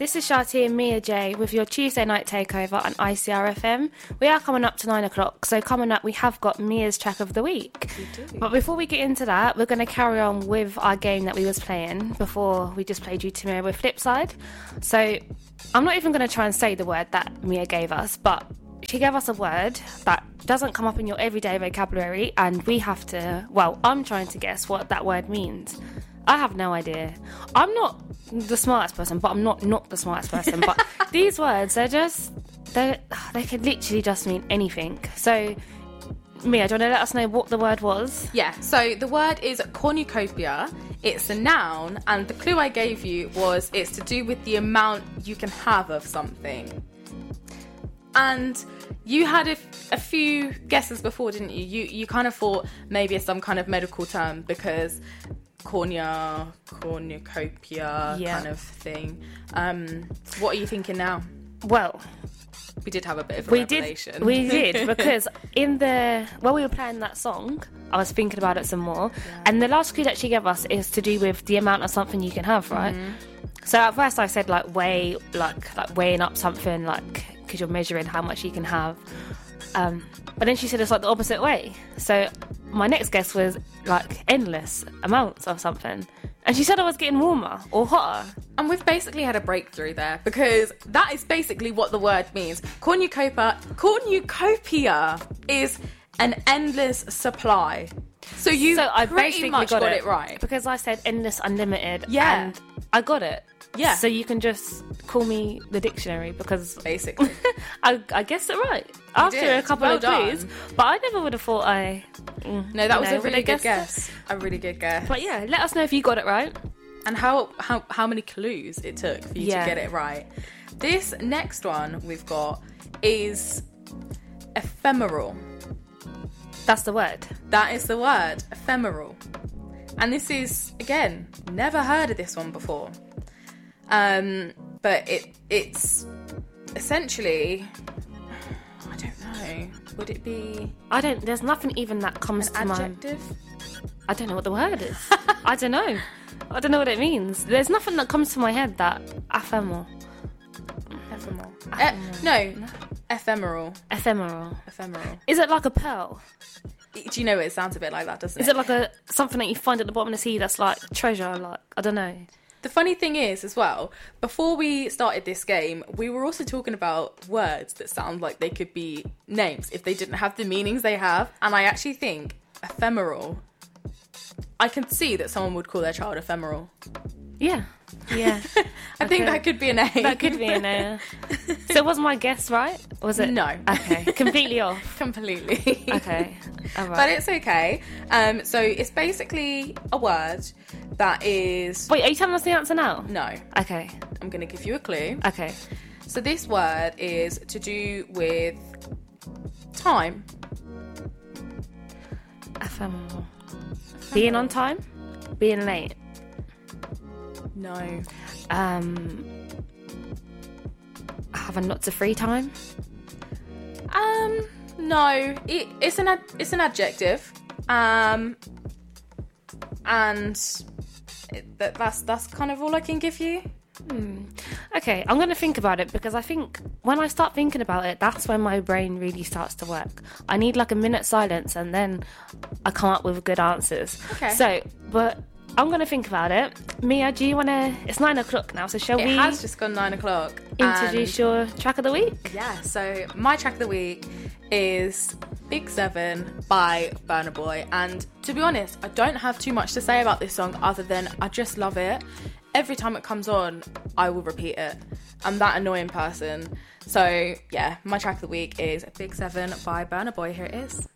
This is Shati and Mia J with your Tuesday night takeover on ICRFM. We are coming up to 9 o'clock, so coming up we have got Mia's track of the week. We do. But before we get into that, we're going to carry on with our game that we was playing before we just played you to Mia with Flipside. So I'm not even going to try and say the word that Mia gave us, but she gave us a word that doesn't come up in your everyday vocabulary, and we have to, well, I'm trying to guess what that word means. I have no idea. I'm not the smartest person, but I'm not the smartest person. But these words, they could literally just mean anything. So, Mia, do you want to let us know what the word was? Yeah, so the word is cornucopia. It's a noun, and the clue I gave you was it's to do with the amount you can have of something. And you had a few guesses before, didn't you? You kind of thought maybe it's some kind of medical term because cornucopia kind of thing. What are you thinking now? Well, we did have a bit of a revelation. We did, because while we were playing that song, I was thinking about it some more, and the last clue that she gave us is to do with the amount of something you can have, right? Mm-hmm. So at first I said like weighing up something, like because you're measuring how much you can have, but then she said it's like the opposite way. So my next guess was like endless amounts of something, and she said I was getting warmer or hotter. And we've basically had a breakthrough there, because that is basically what the word means. Cornucopia is an endless supply. So I pretty much got it right. Because I said endless unlimited, yeah, and I got it. Yeah. So you can just call me the dictionary, because basically I guessed it right after a couple of clues. But I never would have thought No, that was a really good guess. A really good guess. But yeah, let us know if you got it right. And how many clues it took for you to get it right. This next one we've got is ephemeral. That's the word. That is the word, ephemeral. And this is, again, never heard of this one before. But it's essentially, I don't know, would it be... there's nothing even that comes to mind. Adjective? I don't know what the word is. I don't know what it means. There's nothing that comes to my head that ephemeral. Ephemeral. Ephemeral. Is it like a pearl? Do you know it sounds a bit like that, doesn't it? Is it like something that you find at the bottom of the sea that's like treasure? Like, I don't know. The funny thing is, as well, before we started this game, we were also talking about words that sound like they could be names if they didn't have the meanings they have. And I actually think ephemeral, I can see that someone would call their child ephemeral. Yeah. I think that could be a name. That could be a name. So was my guess right? Was it? No. Okay. Completely off. Completely. Okay. All right. But it's okay. So it's basically a word that is... Wait, are you telling us the answer now? No. Okay. I'm going to give you a clue. Okay. So this word is to do with time. Ephemeral. Being on time? Being late? No. Having lots of free time? No. It's an adjective. And that's kind of all I can give you. Okay, I'm going to think about it, because I think when I start thinking about it, that's when my brain really starts to work. I need like a minute silence, and then I come up with good answers. Okay. So, but I'm going to think about it. Mia, do you want to... It's 9 o'clock now, so shall we... It has just gone 9 o'clock. Introduce your track of the week? Yeah, so my track of the week is Big 7 by Burna Boy. And to be honest, I don't have too much to say about this song other than I just love it. Every time it comes on, I will repeat it. I'm that annoying person. So yeah, my track of the week is Big 7 by Burna Boy. Here it is.